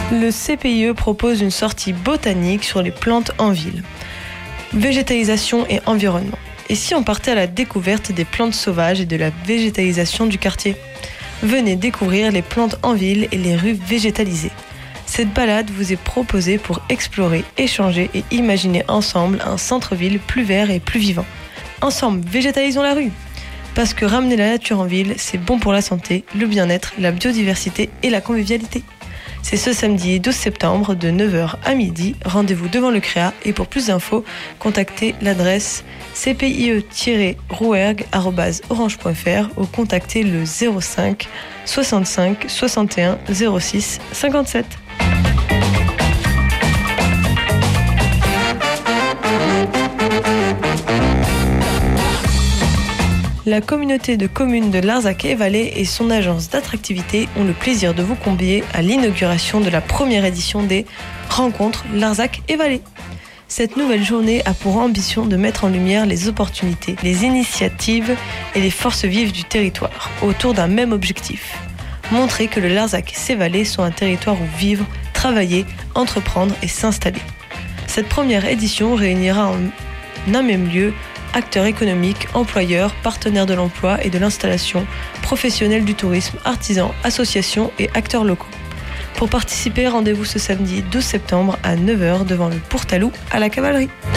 Le CPIE propose une sortie botanique sur les plantes en ville. Végétalisation et environnement. Et si on partait à la découverte des plantes sauvages et de la végétalisation du quartier ? Venez découvrir les plantes en ville et les rues végétalisées. Cette balade vous est proposée pour explorer, échanger et imaginer ensemble un centre-ville plus vert et plus vivant. Ensemble, végétalisons la rue. Parce que ramener la nature en ville, c'est bon pour la santé, le bien-être, la biodiversité et la convivialité. C'est ce samedi 12 septembre de 9h à midi. Rendez-vous devant le CREA et pour plus d'infos, contactez l'adresse cpie-rouergue@orange.fr ou contactez le 05 65 61 06 57. La communauté de communes de Larzac et Vallée et son agence d'attractivité ont le plaisir de vous convier à l'inauguration de la première édition des Rencontres Larzac et Vallée. Cette nouvelle journée a pour ambition de mettre en lumière les opportunités, les initiatives et les forces vives du territoire autour d'un même objectif. Montrer que le Larzac et ses vallées sont un territoire où vivre, travailler, entreprendre et s'installer. Cette première édition réunira en un même lieu acteurs économiques, employeurs, partenaires de l'emploi et de l'installation, professionnels du tourisme, artisans, associations et acteurs locaux. Pour participer, rendez-vous ce samedi 12 septembre à 9h devant le Pourtalou à la Cavalerie.